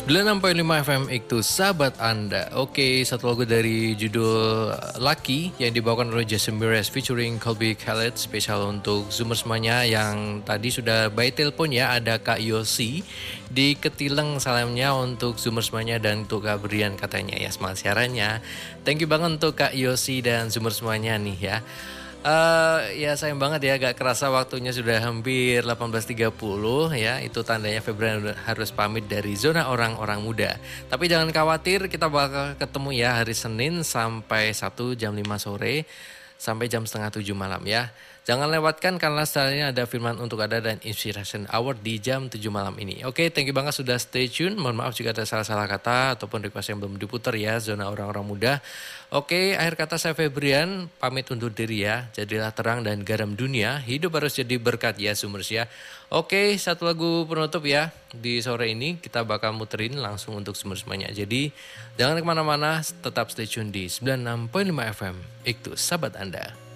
96.5 FM itu sahabat Anda. Oke, satu lagu dari judul Lucky yang dibawakan oleh Jason Mraz featuring Colby Khaled spesial untuk Zoomers semuanya yang tadi sudah by telepon ya, ada Kak Yosi di Ketileng, salamnya untuk Zoomers semuanya dan untuk Kak Brian katanya ya, semangat siarannya. Thank you banget untuk Kak Yosi dan Zoomers semuanya nih ya. Ya sayang banget ya, gak kerasa waktunya sudah hampir 18.30 ya. Itu tandanya Febrian harus pamit dari zona orang-orang muda. Tapi jangan khawatir, kita bakal ketemu ya hari Senin sampai Sabtu jam 5 sore sampai jam setengah 7 malam ya. Jangan lewatkan karena setelahnya ada firman untuk Anda dan Inspiration Hour di jam 7 malam ini. Oke, thank you banget sudah stay tune. Mohon maaf jika ada salah-salah kata ataupun request yang belum diputar ya, zona orang-orang muda. Oke, akhir kata saya Febrian, pamit undur diri ya. Jadilah terang dan garam dunia, hidup harus jadi berkat ya Zoomers ya. Oke, satu lagu penutup ya. Di sore ini kita bakal muterin langsung untuk Zoomers semuanya. Jadi jangan kemana-mana, tetap stay tune di 96.5 FM. Itu sahabat Anda.